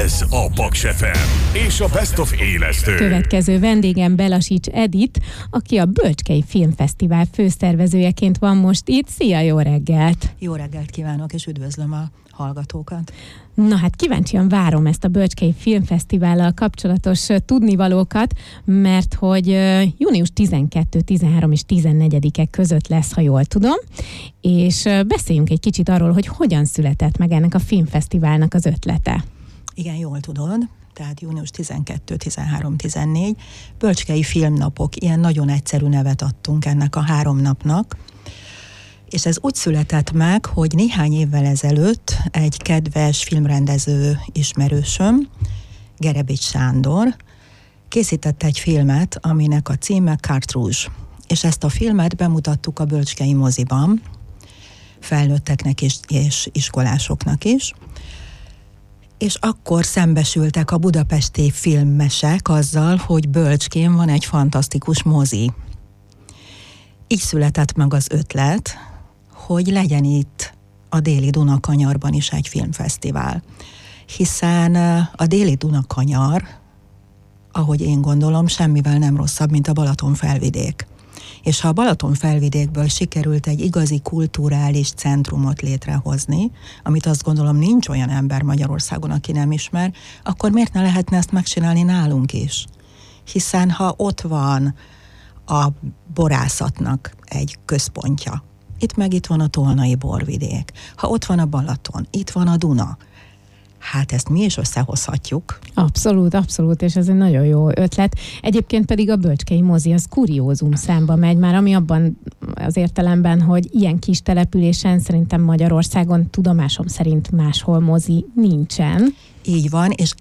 Ez a Paks FM és a Best of élesztő. Következő vendégem Belasics Edit, aki a Bölcskei Filmfesztivál főszervezőjeként van most itt. Szia, jó reggelt! Jó reggelt kívánok, és üdvözlöm a hallgatókat. Na hát kíváncsian várom ezt a Bölcskei Filmfesztivállal kapcsolatos tudnivalókat, mert hogy június 12, 13 és 14-e között lesz, ha jól tudom, és beszéljünk egy kicsit arról, hogy hogyan született meg ennek a filmfesztiválnak az ötlete. Igen, jól tudod, tehát június 12, 13, 14, Bölcskei Filmnapok, ilyen nagyon egyszerű nevet adtunk ennek a 3 napnak, és ez úgy született meg, hogy néhány évvel ezelőtt egy kedves filmrendező ismerősöm, Gerebics Sándor, készített egy filmet, aminek a címe Carte Rouge. És ezt a filmet bemutattuk a Bölcskei moziban, felnőtteknek és iskolásoknak is, és akkor szembesültek a budapesti filmmesek azzal, hogy Bölcskén van egy fantasztikus mozi. Így született meg az ötlet, hogy legyen itt a Déli Dunakanyarban is egy filmfesztivál. Hiszen a Déli Dunakanyar, ahogy én gondolom, semmivel nem rosszabb, mint a Balatonfelvidék. És ha a Balatonfelvidékből sikerült egy igazi kulturális centrumot létrehozni, amit azt gondolom nincs olyan ember Magyarországon, aki nem ismer, akkor miért ne lehetne ezt megcsinálni nálunk is? Hiszen ha ott van a borászatnak egy központja, itt van a Tolnai borvidék, ha ott van a Balaton, itt van a Duna, hát ezt mi is összehozhatjuk. Abszolút, abszolút, és ez egy nagyon jó ötlet. Egyébként pedig a Bölcskei mozi az kuriózum számba megy már, ami abban az értelemben, hogy ilyen kis településen szerintem Magyarországon tudomásom szerint máshol mozi nincsen. Így van, és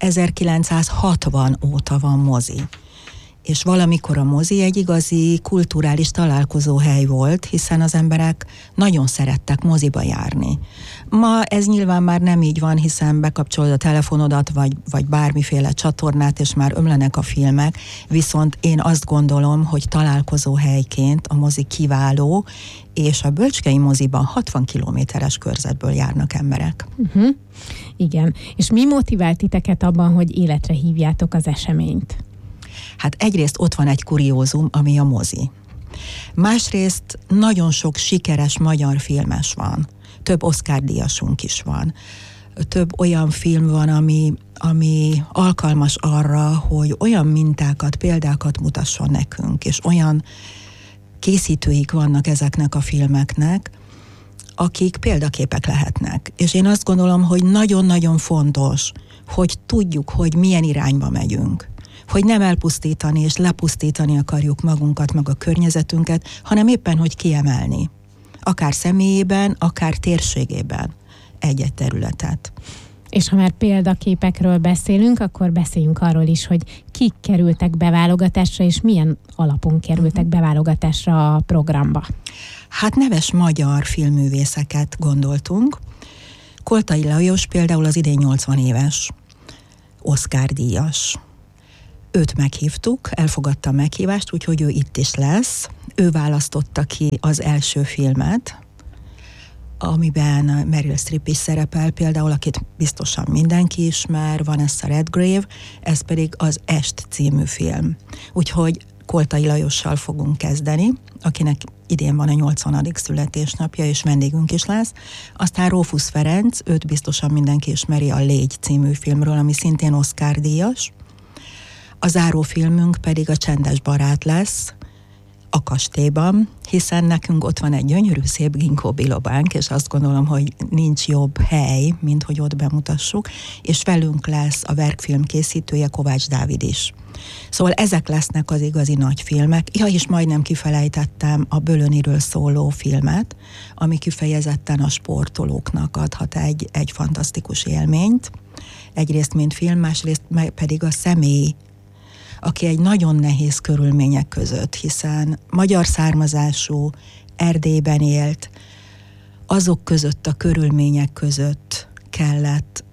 1960 óta van mozi. És valamikor a mozi egy igazi kulturális találkozóhely volt, hiszen az emberek nagyon szerettek moziba járni. Ma ez nyilván már nem így van, hiszen bekapcsolod a telefonodat, vagy bármiféle csatornát, és már ömlenek a filmek, viszont én azt gondolom, hogy találkozóhelyként a mozi kiváló, és a Bölcskei moziban 60 kilométeres körzetből járnak emberek. Igen, és mi motivált titeket abban, hogy életre hívjátok az eseményt? Hát egyrészt ott van egy kuriózum, ami a mozi. Másrészt nagyon sok sikeres magyar filmes van. Több Oscar-díjasunk is van. Több olyan film van, ami alkalmas arra, hogy olyan mintákat, példákat mutasson nekünk, és olyan készítőik vannak ezeknek a filmeknek, akik példaképek lehetnek. És én azt gondolom, hogy nagyon-nagyon fontos, hogy tudjuk, hogy milyen irányba megyünk. Hogy nem elpusztítani és lepusztítani akarjuk magunkat, meg a környezetünket, hanem éppen, hogy kiemelni. Akár személyében, akár térségében egy-egy területet. És ha már példaképekről beszélünk, akkor beszéljünk arról is, hogy kik kerültek beválogatásra, és milyen alapon kerültek beválogatásra a programba. Hát neves magyar filmművészeket gondoltunk. Koltai Lajos például az idén 80 éves, Oscar-díjas. Őt meghívtuk, elfogadta a meghívást, úgyhogy ő itt is lesz. Ő választotta ki az első filmet, amiben Meryl Streep is szerepel, például, akit biztosan mindenki ismer, Vanessa Redgrave, ez pedig az Est című film. Úgyhogy Koltai Lajossal fogunk kezdeni, akinek idén van a 80. születésnapja, és vendégünk is lesz. Aztán Rófusz Ferenc, őt biztosan mindenki ismeri a Légy című filmről, ami szintén Oscar-díjas. A zárófilmünk pedig a Csendes barát lesz, a kastélyban, hiszen nekünk ott van egy gyönyörű szép ginkgo bilobánk, és azt gondolom, hogy nincs jobb hely, mint hogy ott bemutassuk, és velünk lesz a verkfilm készítője, Kovács Dávid is. Szóval ezek lesznek az igazi nagy filmek. Ja, és majdnem kifelejtettem a Bölöniről szóló filmet, ami kifejezetten a sportolóknak adhat egy fantasztikus élményt. Egyrészt mint film, másrészt pedig a személy, aki egy nagyon nehéz körülmények között, hiszen magyar származású, Erdélyben élt, azok között, a körülmények között kellett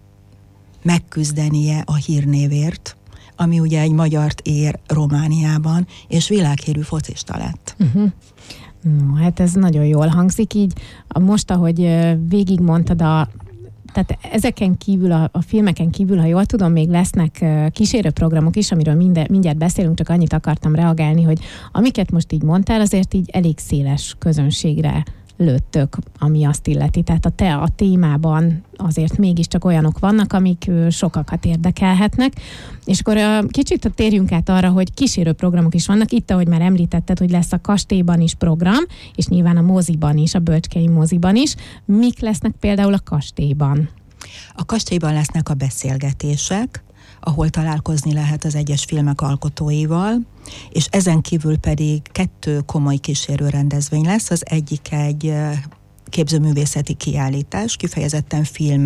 megküzdenie a hírnévért, ami ugye egy magyart ér Romániában, és világhírű focista lett. No, hát ez nagyon jól hangzik így. Most, ahogy végigmondtad a Tehát ezeken kívül, a filmeken kívül, ha jól tudom, még lesznek kísérőprogramok is, amiről mindjárt beszélünk, csak annyit akartam reagálni, hogy amiket most így mondtál, azért így elég széles közönségre lőttök, ami azt illeti. Tehát a témában azért mégiscsak olyanok vannak, amik sokakat érdekelhetnek. És akkor kicsit térjünk át arra, hogy kísérőprogramok is vannak. Itt, ahogy már említetted, hogy lesz a kastélyban is program, és nyilván a moziban is, a Bölcskei moziban is. Mik lesznek például a kastélyban? A kastélyban lesznek a beszélgetések, ahol találkozni lehet az egyes filmek alkotóival, és ezen kívül pedig 2 komoly kísérő rendezvény lesz. Az egyik egy képzőművészeti kiállítás, kifejezetten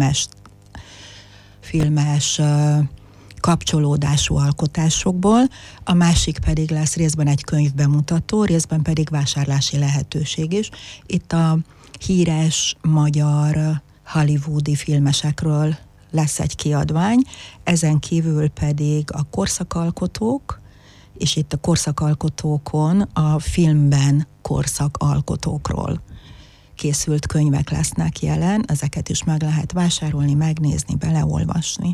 filmes kapcsolódású alkotásokból, a másik pedig lesz részben egy könyvbemutató, részben pedig vásárlási lehetőség is. Itt a híres magyar hollywoodi filmesekről lesz egy kiadvány, ezen kívül pedig a korszakalkotók, és itt a korszakalkotókon a filmben korszakalkotókról készült könyvek lesznek jelen, ezeket is meg lehet vásárolni, megnézni, beleolvasni.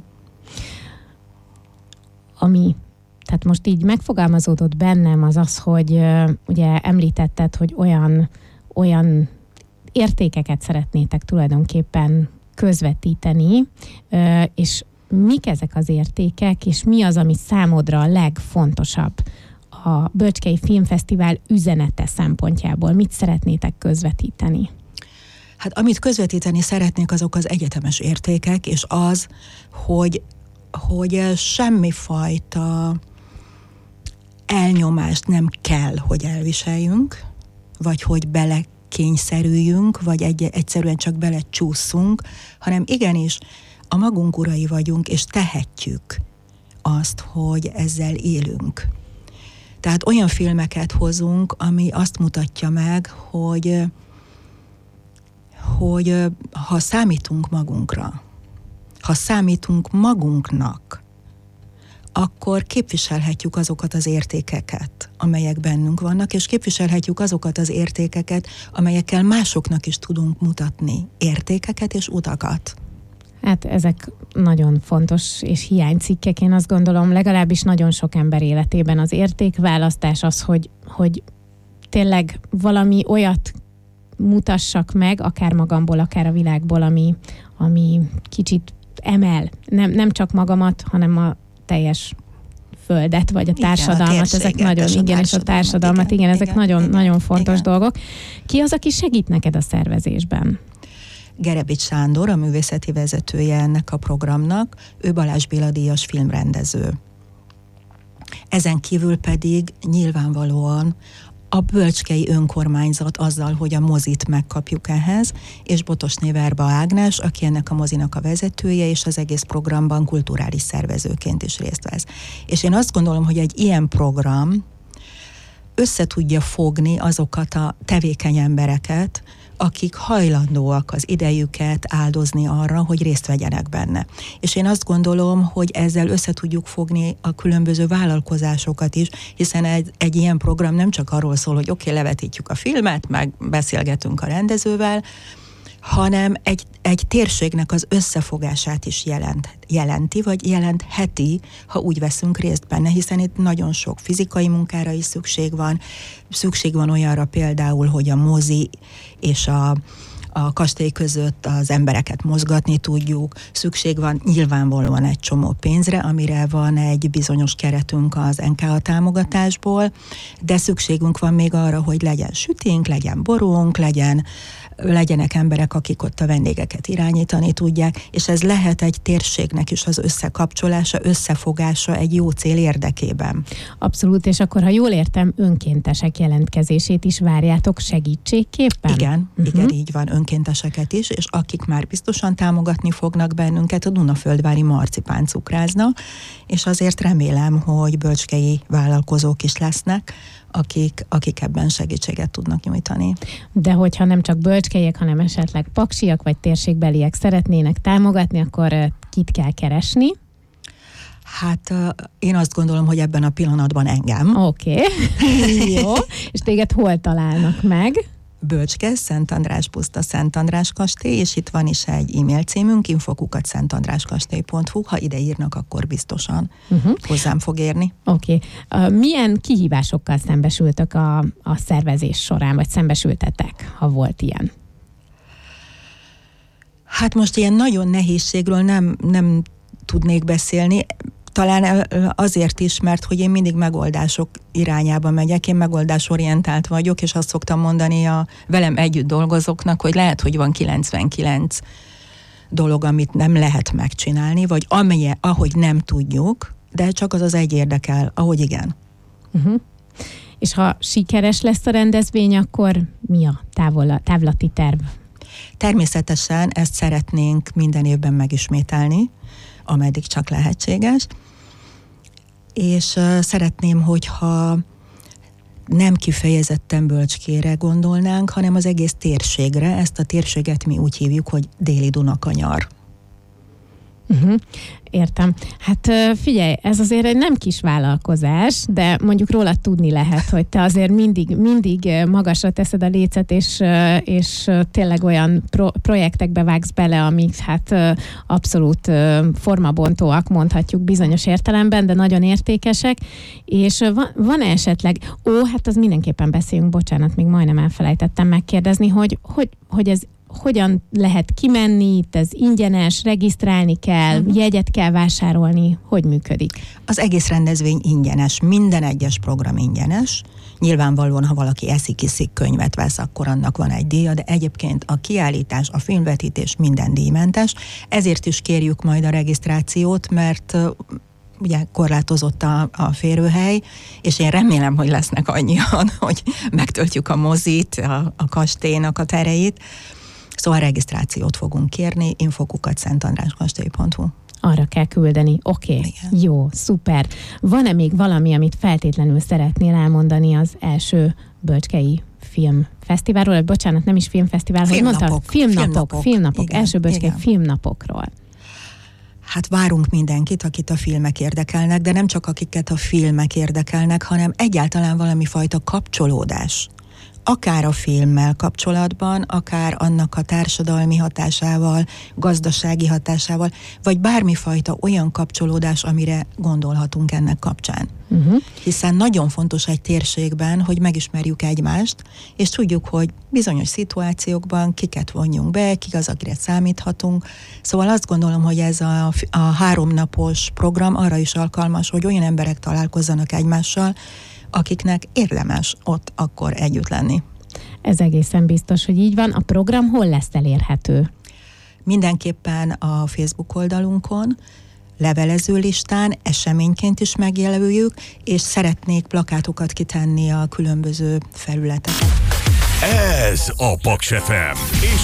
Ami, tehát most így megfogalmazódott bennem az, hogy ugye említetted, hogy olyan értékeket szeretnétek tulajdonképpen közvetíteni, és mik ezek az értékek, és mi az, ami számodra a legfontosabb a Bölcskei Filmfesztivál üzenete szempontjából? Mit szeretnétek közvetíteni? Hát amit közvetíteni szeretnék, azok az egyetemes értékek, és az, hogy semmifajta elnyomást nem kell, hogy elviseljünk, vagy hogy belekényszerüljünk, vagy egyszerűen csak belecsúszunk, hanem igenis a magunk urai vagyunk, és tehetjük azt, hogy ezzel élünk. Tehát olyan filmeket hozunk, ami azt mutatja meg, hogy ha számítunk magunkra, ha számítunk magunknak, akkor képviselhetjük azokat az értékeket, amelyek bennünk vannak, és képviselhetjük azokat az értékeket, amelyekkel másoknak is tudunk mutatni értékeket és utakat. Hát ezek nagyon fontos és hiánycikkek, én azt gondolom, legalábbis nagyon sok ember életében az értékválasztás az, hogy tényleg valami olyat mutassak meg, akár magamból, akár a világból, ami kicsit emel. Nem csak magamat, hanem a teljes földet, vagy a társadalmat, ezek nagyon, igen, és a társadalmat, igen, ezek nagyon fontos dolgok. Ki az, aki segít neked a szervezésben? Gerebics Sándor, a művészeti vezetője ennek a programnak, ő Balázs Béla díjas filmrendező. Ezen kívül pedig nyilvánvalóan a bölcskei önkormányzat azzal, hogy a mozit megkapjuk ehhez, és Botosné Verba Ágnes, aki ennek a mozinak a vezetője, és az egész programban kulturális szervezőként is részt vesz. És én azt gondolom, hogy egy ilyen program össze tudja fogni azokat a tevékeny embereket, akik hajlandóak az idejüket áldozni arra, hogy részt vegyenek benne. És én azt gondolom, hogy ezzel össze tudjuk fogni a különböző vállalkozásokat is, hiszen egy ilyen program nem csak arról szól, hogy oké, levetítjük a filmet, meg beszélgetünk a rendezővel, hanem egy térségnek az összefogását is jelenti, vagy jelentheti, ha úgy veszünk részt benne, hiszen itt nagyon sok fizikai munkára is szükség van olyanra például, hogy a mozi és a kastély között az embereket mozgatni tudjuk, szükség van nyilvánvalóan egy csomó pénzre, amire van egy bizonyos keretünk az NKA támogatásból, de szükségünk van még arra, hogy legyen sütink, legyen borunk, legyenek emberek, akik ott a vendégeket irányítani tudják, és ez lehet egy térségnek is az összekapcsolása, összefogása egy jó cél érdekében. Abszolút, és akkor, ha jól értem, önkéntesek jelentkezését is várjátok segítségképpen? Igen, igen, így van, önkénteseket is, és akik már biztosan támogatni fognak bennünket, a Dunaföldvári Marcipán Cukrászna, és azért remélem, hogy bölcskei vállalkozók is lesznek, akik ebben segítséget tudnak nyújtani. De hogyha nem csak bölcskeiek, hanem esetleg paksiak vagy térségbeliek szeretnének támogatni, akkor kit kell keresni? Hát én azt gondolom, hogy ebben a pillanatban engem. Oké. Jó. És téged hol találnak meg? Bölcske, Szent András puszta, Szent András kastély, és itt van is egy e-mail címünk, info@szentandráskastély.hu, ha ide írnak, akkor biztosan hozzám fog érni. Oké. Milyen kihívásokkal szembesültök a szervezés során, vagy szembesültetek, ha volt ilyen? Hát most ilyen nagyon nehézségről nem tudnék beszélni, talán azért is, mert hogy én mindig megoldások irányába megyek, én megoldásorientált vagyok, és azt szoktam mondani a velem együtt dolgozóknak, hogy lehet, hogy van 99 dolog, amit nem lehet megcsinálni, vagy ahogy nem tudjuk, de csak az egy érdekel, ahogy igen. És ha sikeres lesz a rendezvény, akkor mi a távlati terv? Természetesen ezt szeretnénk minden évben megismételni, ameddig csak lehetséges, és szeretném, hogyha nem kifejezetten Bölcskére gondolnánk, hanem az egész térségre. Ezt a térséget mi úgy hívjuk, hogy Déli Dunakanyar. Értem. Hát figyelj, ez azért egy nem kis vállalkozás, de mondjuk róla tudni lehet, hogy te azért mindig magasra teszed a lécet, és tényleg olyan projektekbe vágsz bele, amik hát abszolút formabontóak, mondhatjuk bizonyos értelemben, de nagyon értékesek, és van-e esetleg, hát az mindenképpen beszéljünk, bocsánat, még majdnem elfelejtettem megkérdezni, hogy ez hogyan lehet kimenni, itt ez ingyenes, regisztrálni kell, jegyet kell vásárolni, hogy működik? Az egész rendezvény ingyenes, minden egyes program ingyenes. Nyilvánvalóan, ha valaki eszik-iszik, könyvet vesz, akkor annak van egy díja, de egyébként a kiállítás, a filmvetítés minden díjmentes. Ezért is kérjük majd a regisztrációt, mert ugye korlátozott a férőhely, és én remélem, hogy lesznek annyian, hogy megtöltjük a mozit, a kastélynak a tereit. Szóval regisztrációt fogunk kérni, info@szentandráskastély.hu. Arra kell küldeni. Oké. Jó, szuper. Van-e még valami, amit feltétlenül szeretnél elmondani az első Bölcskei Filmfesztiválról? Bocsánat, nem is filmfesztivál, hogy mondtad? Filmnapok. Első Bölcskei Filmnapokról. Hát várunk mindenkit, akit a filmek érdekelnek, de nem csak akiket a filmek érdekelnek, hanem egyáltalán valami fajta kapcsolódás. Akár a filmmel kapcsolatban, akár annak a társadalmi hatásával, gazdasági hatásával, vagy bármifajta olyan kapcsolódás, amire gondolhatunk ennek kapcsán. Hiszen nagyon fontos egy térségben, hogy megismerjük egymást, és tudjuk, hogy bizonyos szituációkban kiket vonjunk be, kik az, akire számíthatunk. Szóval azt gondolom, hogy ez a 3 napos program arra is alkalmas, hogy olyan emberek találkozzanak egymással, akiknek érdemes ott akkor együtt lenni. Ez egészen biztos, hogy így van. A program hol lesz elérhető? Mindenképpen a Facebook oldalunkon, levelező listán, eseményként is megjelöljük, és szeretnék plakátokat kitenni a különböző felületeken. Ez a Paks FM és